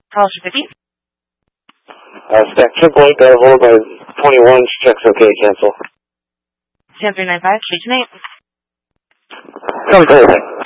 Call 50. Stack 10.8, got a hold by 21, checks okay, cancel. 10395, street tonight. Sounds good.